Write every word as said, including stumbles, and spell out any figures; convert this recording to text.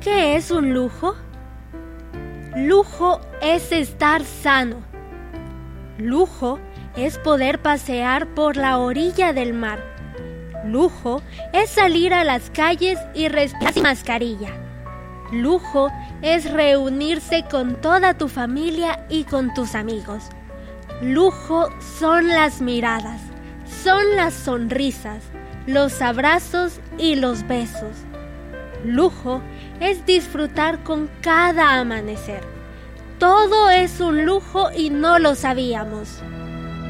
¿Qué es un lujo? Lujo es estar sano. Lujo es poder pasear por la orilla del mar. Lujo es salir a las calles y respirar sin mascarilla. Lujo es reunirse con toda tu familia y con tus amigos. Lujo son las miradas, son las sonrisas, los abrazos y los besos. Lujo es disfrutar con cada amanecer. Todo es un lujo y no lo sabíamos.